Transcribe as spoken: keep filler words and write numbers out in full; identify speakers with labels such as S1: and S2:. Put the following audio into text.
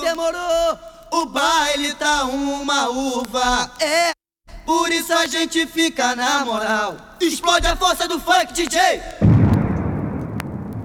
S1: demorou. O baile tá uma uva, é. Por isso a gente fica na moral. Explode a força do funk, D J.